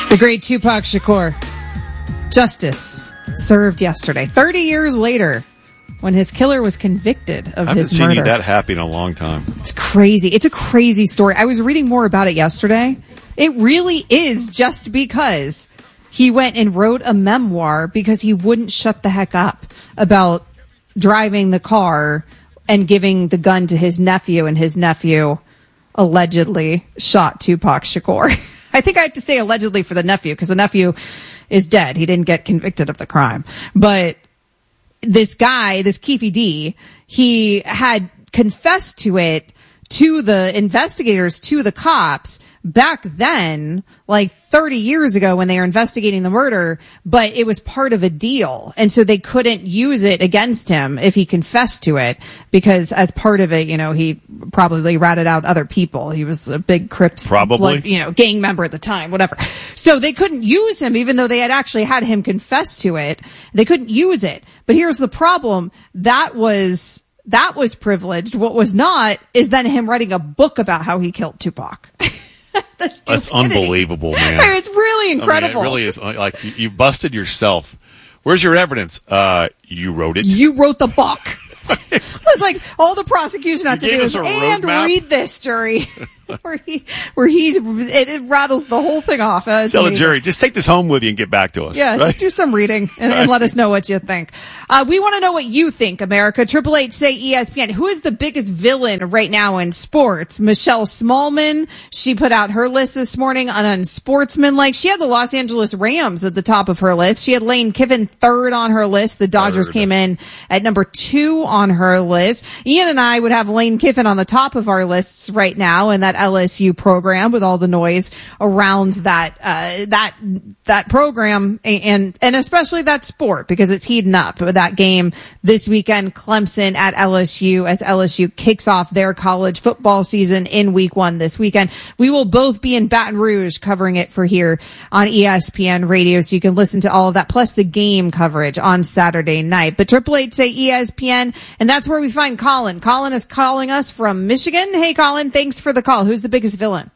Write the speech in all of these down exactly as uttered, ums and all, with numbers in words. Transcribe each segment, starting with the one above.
The great Tupac Shakur. Justice served yesterday, thirty years later, when his killer was convicted of I his haven't murder. seen you that happy in a long time. It's crazy. It's a crazy story. I was reading more about it yesterday. It really is just because he went and wrote a memoir because he wouldn't shut the heck up about driving the car and giving the gun to his nephew, and his nephew allegedly shot Tupac Shakur. I think I have to say allegedly for the nephew because the nephew is dead. He didn't get convicted of the crime. But this guy, this Keefe D, he had confessed to it to the investigators, to the cops back then, like thirty years ago when they were investigating the murder, but it was part of a deal. And so they couldn't use it against him if he confessed to it because as part of it, you know, he probably ratted out other people. He was a big Crips, probably, blood, you know, gang member at the time, whatever. So they couldn't use him even though they had actually had him confess to it. They couldn't use it. But here's the problem. That was, that was privileged. What was not is then him writing a book about how he killed Tupac. That's unbelievable, man. I mean, it's really incredible. I mean, it really is. Like, you, you busted yourself. Where's your evidence? Uh, you wrote it. You wrote the book. It's like all the prosecution had to do is, and roadmap. Read this, jury. where he, where he's, it, it rattles the whole thing off. Uh, Tell the jury, just take this home with you and get back to us. Yeah, right? Just do some reading and, and let us know what you think. Uh, we want to know what you think, America. Triple eight say E S P N. Who is the biggest villain right now in sports? Michelle Smallman. She put out her list this morning on unsportsmanlike. She had the Los Angeles Rams at the top of her list. She had Lane Kiffin third on her list. The Dodgers third. Came in at number two on her list. Ian and I would have Lane Kiffin on the top of our lists right now in that L S U program with all the noise around that, uh, that, that program and, and especially that sport because it's heating up with that game this weekend. Clemson at L S U as L S U kicks off their college football season in week one this weekend. We will both be in Baton Rouge covering it for here on E S P N radio. So you can listen to all of that plus the game coverage on Saturday night. But triple eight say E S P N and that's where we find Colin. Colin is calling us from Michigan. Hey, Colin, thanks for the call. Who's the biggest villain?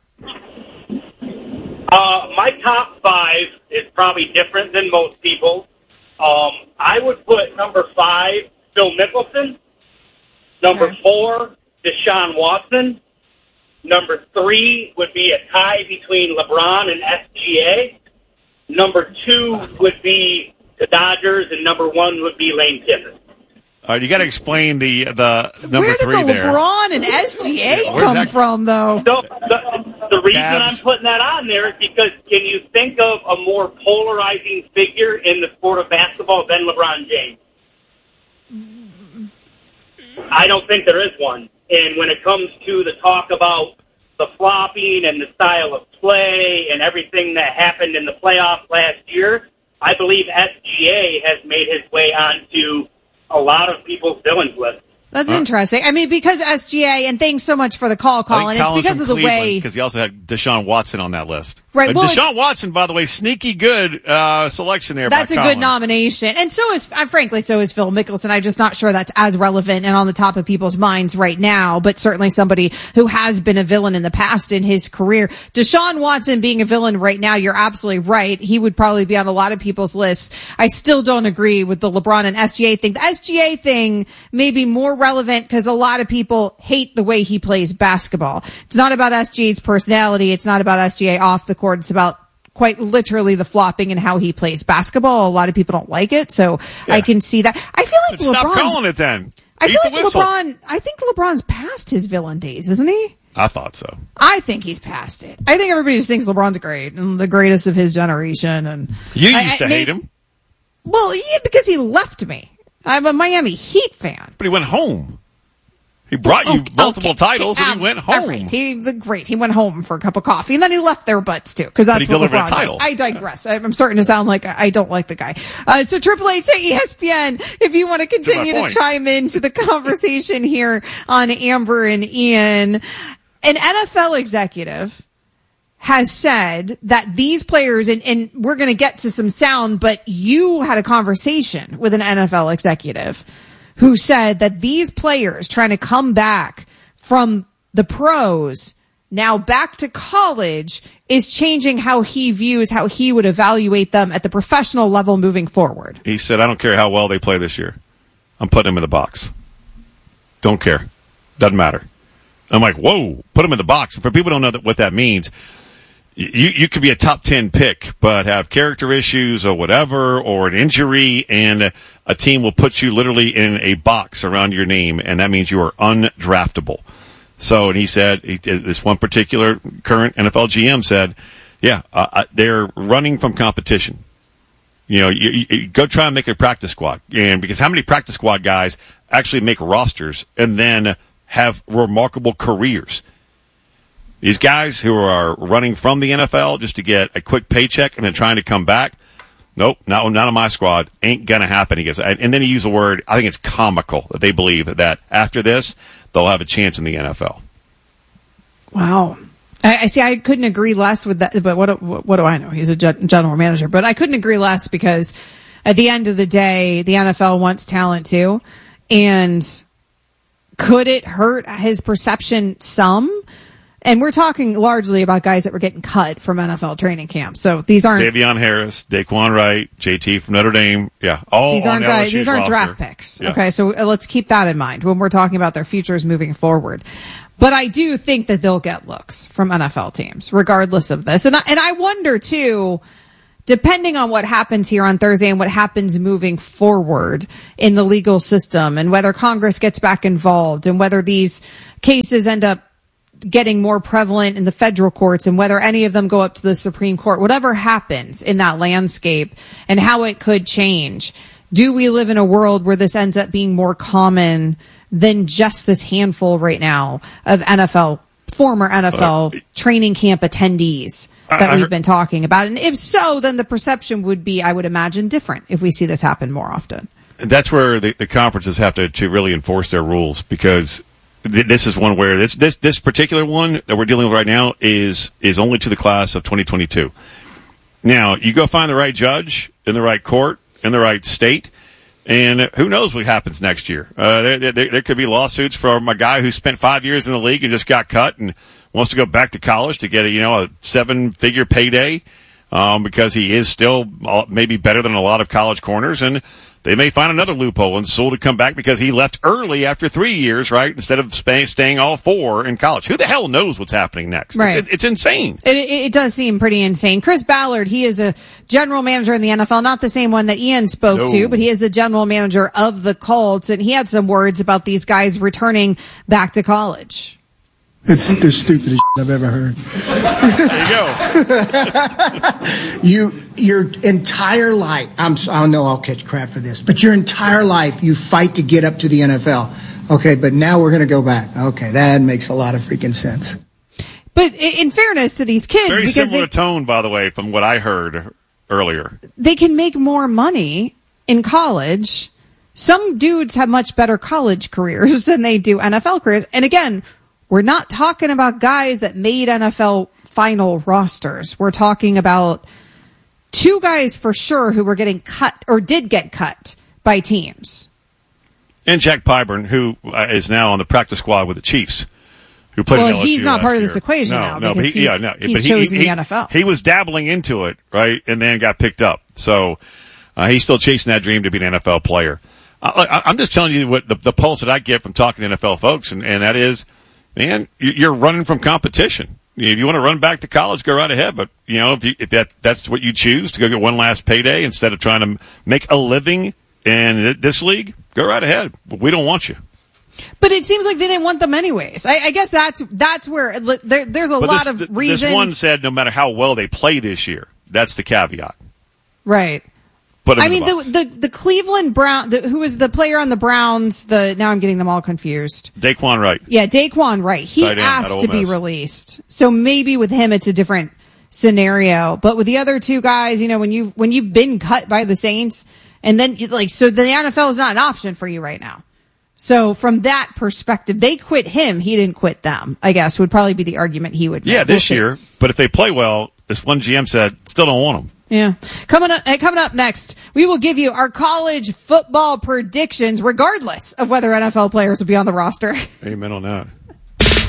Uh, my top five is probably different than most people. Um, I would put number five, Phil Mickelson. Number okay. four, Deshaun Watson. Number three would be a tie between LeBron and S G A. Number two would be the Dodgers, and number one would be Lane Kiffin. All right, you got to explain the the number Where did three the there. LeBron and S G A yeah, come that... from, though? So the, the reason Cavs. I'm putting that on there is because can you think of a more polarizing figure in the sport of basketball than LeBron James? I don't think there is one. And when it comes to the talk about the flopping and the style of play and everything that happened in the playoffs last year, I believe S G A has made his way onto a lot of people's villains list. That's huh? interesting. I mean, because S G A, and thanks so much for the call, Colin. It's because of the way because he also had Deshaun Watson on that list. Right. Uh, well, Deshaun Watson, by the way, sneaky good uh, selection there. That's by a Colin. good nomination, and so is, uh, frankly, so is Phil Mickelson. I'm just not sure that's as relevant and on the top of people's minds right now, but certainly somebody who has been a villain in the past in his career. Deshaun Watson being a villain right now, you're absolutely right. He would probably be on a lot of people's lists. I still don't agree with the LeBron and S G A thing. The S G A thing may be more relevant because a lot of people hate the way he plays basketball. It's not about S G A's personality. It's not about S G A off the court. It's about quite literally the flopping and how he plays basketball. A lot of people don't like it, so yeah. I can see that. I feel like LeBron. Stop calling it then. I Eat feel like whistle. LeBron. I think LeBron's past his villain days, isn't he? I thought so. I think he's past it. I think everybody just thinks LeBron's great and the greatest of his generation. And you I, used to I, hate maybe, him. Well, yeah, because he left me. I'm a Miami Heat fan. But he went home. He brought you okay, multiple okay, titles, um, and he went home. Right. He, the, great. He went home for a cup of coffee, and then he left their butts too, because that's what LeBron does. I digress. I'm starting to sound like I don't like the guy. Uh, so Triple Eight say E S P N if you want to continue to, to chime into the conversation here on Amber and Ian. An N F L executive has said that these players, and, and we're going to get to some sound, but you had a conversation with an N F L executive who said that these players trying to come back from the pros now back to college is changing how he views how he would evaluate them at the professional level moving forward. He said, I don't care how well they play this year. I'm putting them in the box. Don't care. Doesn't matter. I'm like, whoa, put them in the box. For people who don't know that, what that means, you, you could be a top ten pick, but have character issues or whatever, or an injury, and a team will put you literally in a box around your name, and that means you are undraftable. So, and he said, he, this one particular current N F L G M said, yeah, uh, they're running from competition. You know, you, you go try and make a practice squad. And because how many practice squad guys actually make rosters and then have remarkable careers? These guys who are running from the N F L just to get a quick paycheck and then trying to come back, nope, not, not on my squad. Ain't going to happen. He goes, and then he used the word, I think it's comical that they believe that after this, they'll have a chance in the N F L. Wow. I, I see. I couldn't agree less with that. But what, what, what do I know? He's a general manager. But I couldn't agree less because at the end of the day, the N F L wants talent too. And could it hurt his perception some? And we're talking largely about guys that were getting cut from N F L training camp. So these aren't Savion Harris, Daquan Wright, J T from Notre Dame. Yeah, all these aren't on guys. These aren't roster. draft picks. Yeah. Okay, so let's keep that in mind when we're talking about their futures moving forward. But I do think that they'll get looks from N F L teams, regardless of this. And I, and I wonder too, depending on what happens here on Thursday and what happens moving forward in the legal system, and whether Congress gets back involved, and whether these cases end up getting more prevalent in the federal courts, and whether any of them go up to the Supreme Court, whatever happens in that landscape and how it could change. Do we live in a world where this ends up being more common than just this handful right now of N F L, former N F L uh, training camp attendees that I, I we've heard, been talking about? And if so, then the perception would be, I would imagine, different if we see this happen more often. That's where the, the conferences have to, to really enforce their rules, because this is one where this, this, this particular one that we're dealing with right now is, is only to the class of twenty twenty-two. Now, you go find the right judge in the right court in the right state, and who knows what happens next year. Uh, there, there, there could be lawsuits from a guy who spent five years in the league and just got cut and wants to go back to college to get a, you know, a seven figure payday, um, because he is still maybe better than a lot of college corners, and they may find another loophole and Sewell to come back because he left early after three years, right, instead of stay, staying all four in college. Who the hell knows what's happening next? Right. It's, it's insane. It, it, it does seem pretty insane. Chris Ballard, he is a general manager in the N F L, not the same one that Ian spoke no. to, but he is the general manager of the Colts, and he had some words about these guys returning back to college. It's the stupidest shit I've ever heard. There you go. you, your entire life, I'm, I know I'll catch crap for this, but your entire life you fight to get up to the N F L. Okay, but now we're going to go back. Okay, that makes a lot of freaking sense. But in fairness to these kids, Very because similar they, tone, by the way, from what I heard earlier. They can make more money in college. Some dudes have much better college careers than they do N F L careers. And again, we're not talking about guys that made N F L final rosters. We're talking about two guys for sure who were getting cut or did get cut by teams. And Jack Pyburn, who uh, is now on the practice squad with the Chiefs, who played. Well, L S U he's not part of this year. equation no, now no, because he, he's, yeah, no, he's but he, chosen he, the N F L. He was dabbling into it, right, and then got picked up. So uh, he's still chasing that dream to be an N F L player. I, I, I'm just telling you what the, the pulse that I get from talking to N F L folks, and, and that is, man, you're running from competition. If you want to run back to college, go right ahead. But, you know, if, you, if that that's what you choose, to go get one last payday instead of trying to make a living in this league, go right ahead. But we don't want you. But it seems like they didn't want them anyways. I, I guess that's that's where there, there's a but lot this, of reasons. This one said no matter how well they play this year. That's the caveat. Right. Put I mean, the, the the the Cleveland Brown, the, who was the player on the Browns, the now I'm getting them all confused. Daquan Wright. Yeah, Daquan Wright. He Tight end asked at Ole to be Miss. released. So maybe with him it's a different scenario. But with the other two guys, you know, when you when you've been cut by the Saints, and then like so the N F L is not an option for you right now. So from that perspective, they quit him. He didn't quit them, I guess, would probably be the argument he would make. Yeah, this we'll year. But if they play well, this one G M said, still don't want them. Yeah. Coming up, coming up next, we will give you our college football predictions, regardless of whether N F L players will be on the roster. Amen on that.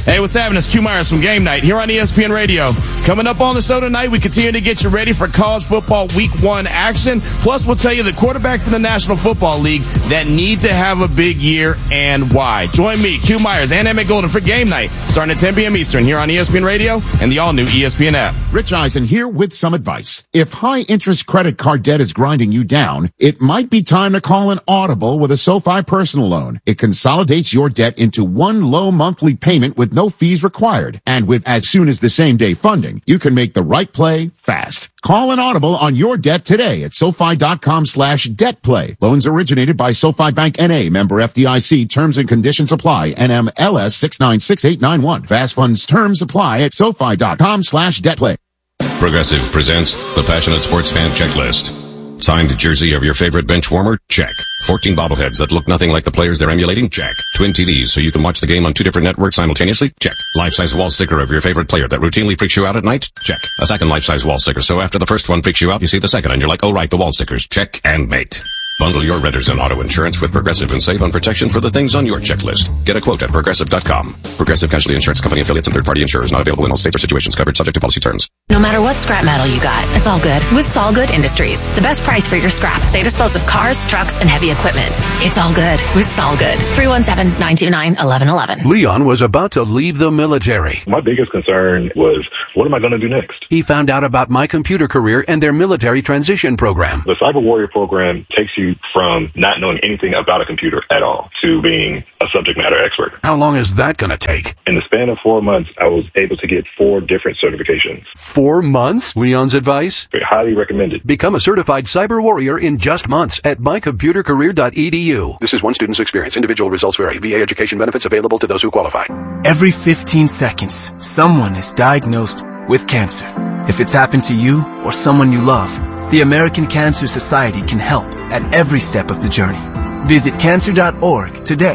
Hey, what's happening? It's Q Myers from Game Night here on E S P N Radio. Coming up on the show tonight, we continue to get you ready for college football week one action. Plus, we'll tell you the quarterbacks in the National Football League that need to have a big year and why. Join me, Q Myers, and Emmett Golden for Game Night, starting at ten p.m. Eastern here on E S P N Radio and the all-new E S P N app. Rich Eisen here with some advice. If high-interest credit card debt is grinding you down, it might be time to call an Audible with a SoFi personal loan. It consolidates your debt into one low monthly payment with no fees required. And with as soon as the same day funding, you can make the right play fast. Call an Audible on your debt today at SoFi.com slash debt play. Loans originated by SoFi Bank N A, member F D I C. Terms and conditions apply. N M L S six nine six eight nine one. Fast funds terms apply at SoFi.com slash debt play. Progressive presents the Passionate Sports Fan Checklist. Signed jersey of your favorite bench warmer? Check. fourteen bobbleheads that look nothing like the players they're emulating? Check. Twin T Vs so you can watch the game on two different networks simultaneously? Check. Life-size wall sticker of your favorite player that routinely freaks you out at night? Check. A second life-size wall sticker so after the first one freaks you out, you see the second and you're like, oh right, the wall stickers. Check and mate. Bundle your renters and auto insurance with Progressive and save on protection for the things on your checklist. Get a quote at Progressive dot com. Progressive Casualty Insurance Company affiliates and third-party insurers not available in all states or situations covered subject to policy terms. No matter what scrap metal you got, it's all good with Solgood Industries. The best price for your scrap. They dispose of cars, trucks, and heavy equipment. It's all good with Solgood. three one seven, nine two nine, one one one one. Leon was about to leave the military. My biggest concern was, what am I going to do next? He found out about My Computer Career and their military transition program. The Cyber Warrior program takes you from not knowing anything about a computer at all to being a subject matter expert. How long is that going to take? In the span of four months, I was able to get four different certifications. Four months? Leon's advice? Highly recommended. Become a certified cyber warrior in just months at my computer career dot e d u. This is one student's experience. Individual results vary. V A education benefits available to those who qualify. Every fifteen seconds, someone is diagnosed with cancer. If it's happened to you or someone you love, the American Cancer Society can help at every step of the journey. Visit cancer dot org today.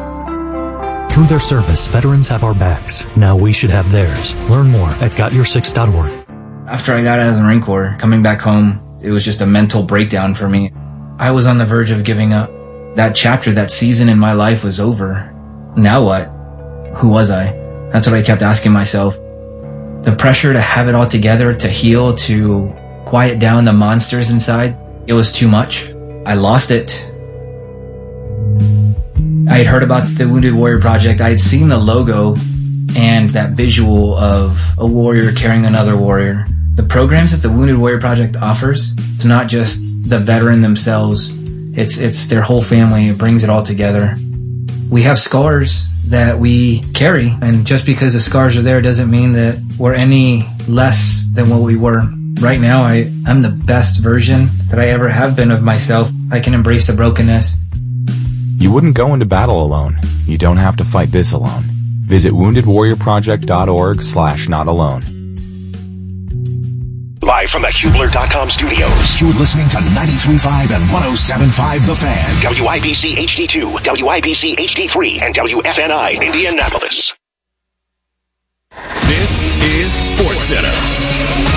Through their service, veterans have our backs. Now we should have theirs. Learn more at got your six dot org. After I got out of the Marine Corps, coming back home, it was just a mental breakdown for me. I was on the verge of giving up. That chapter, that season in my life was over. Now what? Who was I? That's what I kept asking myself. The pressure to have it all together, to heal, to quiet down the monsters inside, it was too much. I lost it. I had heard about the Wounded Warrior Project. I had seen the logo and that visual of a warrior carrying another warrior. The programs that the Wounded Warrior Project offers, it's not just the veteran themselves, it's it's their whole family. It brings it all together. We have scars that we carry, and just because the scars are there doesn't mean that we're any less than what we were. Right now, I, I'm the best version that I ever have been of myself. I can embrace the brokenness. You wouldn't go into battle alone. You don't have to fight this alone. Visit wounded warrior project dot org slash not alone. Live from the Hubler dot com studios, you're listening to ninety-three point five and one oh seven point five The Fan. W I B C H D two, W I B C H D three, and W F N I Indianapolis. This is SportsCenter.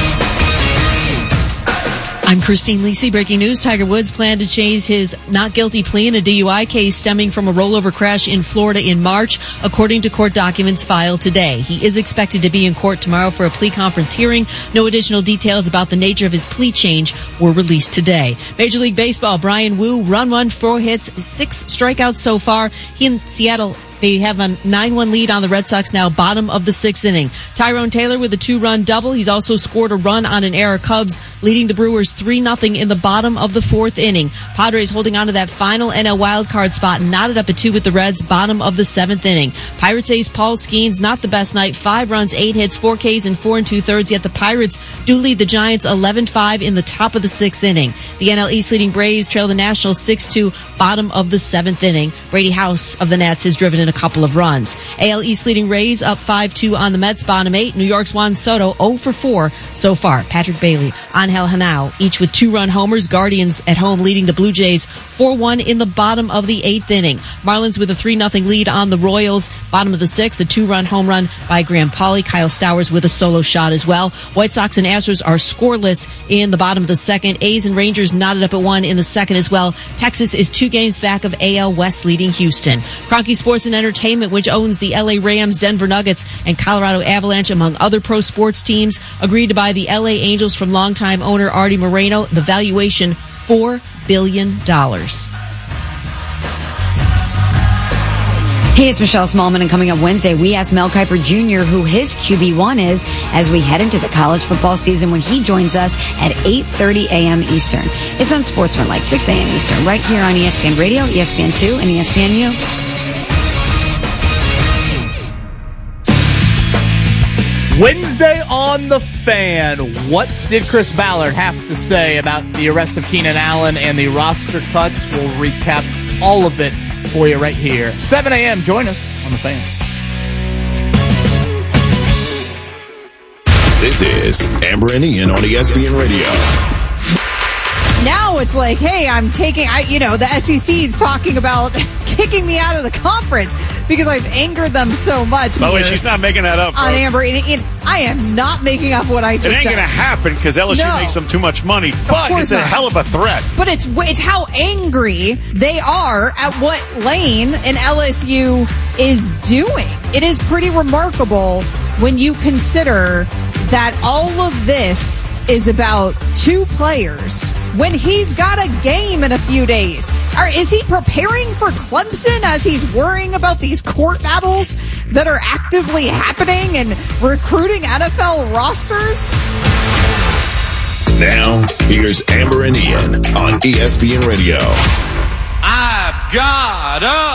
I'm Christine Lisi. Breaking news. Tiger Woods planned to change his not guilty plea in a D U I case stemming from a rollover crash in Florida in March, according to court documents filed today. He is expected to be in court tomorrow for a plea conference hearing. No additional details about the nature of his plea change were released today. Major League Baseball, Brian Wu, run one, four hits, six strikeouts so far. He in Seattle, they have a nine one lead on the Red Sox now, bottom of the sixth inning. Tyrone Taylor with a two-run double. He's also scored a run on an error. Cubs leading the Brewers three nothing in the bottom of the fourth inning. Padres holding on to that final N L wildcard spot, knotted up at two with the Reds, bottom of the seventh inning. Pirates ace Paul Skeens, not the best night. Five runs, eight hits, four Ks, and four and two-thirds, yet the Pirates do lead the Giants eleven five in the top of the sixth inning. The N L East leading Braves trail the Nationals six two, bottom of the seventh inning. Brady House of the Nats has driven in a couple of runs. A L East leading Rays up five two on the Mets, bottom eight. New York's Juan Soto oh for four so far. Patrick Bailey on Angel Hanau, each with two-run homers. Guardians at home leading the Blue Jays four one in the bottom of the eighth inning. Marlins with a three nothing lead on the Royals. Bottom of the sixth, a two-run home run by Graham Pauley. Kyle Stowers with a solo shot as well. White Sox and Astros are scoreless in the bottom of the second. A's and Rangers knotted up at one in the second as well. Texas is two games back of A L West leading Houston. Kroenke Sports and Entertainment, which owns the L A Rams, Denver Nuggets, and Colorado Avalanche, among other pro sports teams, agreed to buy the L A Angels from longtime owner Artie Moreno. The valuation, four billion dollars. Hey, it's Michelle Smallman, and coming up Wednesday, we asked Mel Kiper Junior who his Q B one is as we head into the college football season when he joins us at eight thirty a.m. Eastern. It's on Sportsman, like six a.m. Eastern, right here on E S P N Radio, E S P N two, and E S P N U. Wednesday on The Fan. What did Chris Ballard have to say about the arrest of Keenan Allen and the roster cuts? We'll recap all of it for you right here. seven a.m. Join us on The Fan. This is Amber and Ian on E S P N Radio. Now it's like, hey, I'm taking, I, you know, the S E C is talking about kicking me out of the conference because I've angered them so much. By the way, she's not making that up, on folks. Amber. And, and I am not making up what I just said. It ain't said. going to happen because L S U No. makes them too much money, but it's a not. hell of a threat. But it's it's how angry they are at what Lane and L S U is doing. It is pretty remarkable when you consider that all of this is about two players when he's got a game in a few days. Or is he preparing for Clemson as he's worrying about these court battles that are actively happening and recruiting N F L rosters? Now, here's Amber and Ian on E S P N Radio. I've got a